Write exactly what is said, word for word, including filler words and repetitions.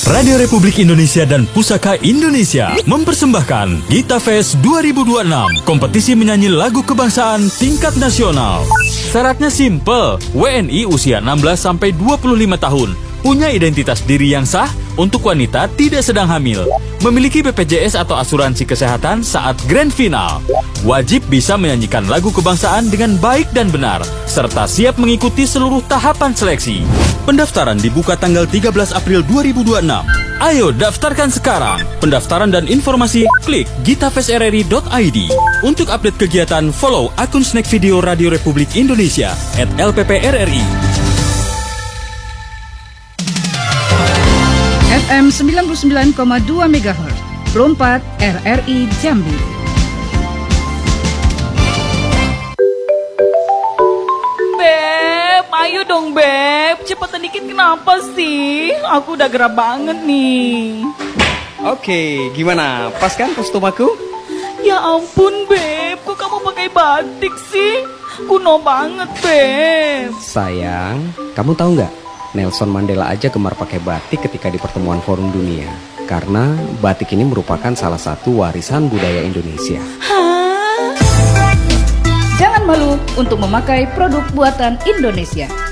Radio Republik Indonesia dan Pusaka Indonesia mempersembahkan Gita Fest dua ribu dua puluh enam, kompetisi menyanyi lagu kebangsaan tingkat nasional. Syaratnya simple, W N I usia enam belas sampai dua puluh lima tahun, punya identitas diri yang sah, untuk wanita tidak sedang hamil, memiliki B P J S atau asuransi kesehatan saat grand final, wajib bisa menyanyikan lagu kebangsaan dengan baik dan benar, serta siap mengikuti seluruh tahapan seleksi. Pendaftaran dibuka tanggal tiga belas April dua ribu dua puluh enam. Ayo daftarkan sekarang. Pendaftaran dan informasi klik gitafest r r i dot i d. Untuk update kegiatan, follow akun Snack Video Radio Republik Indonesia at L P P R R I. F M sembilan puluh sembilan koma dua megahertz, Pro empat R R I Jambi. Beb, ayo dong Beb, cepetan dikit kenapa sih? Aku udah gerah banget nih. Oke, gimana? Pas kan kostum aku? Ya ampun Beb, kok kamu pakai batik sih? Kuno banget Beb. Sayang, kamu tahu nggak? Nelson Mandela aja gemar pakai batik ketika di pertemuan Forum Dunia. Karena batik ini merupakan salah satu warisan budaya Indonesia. Jangan malu untuk memakai produk buatan Indonesia.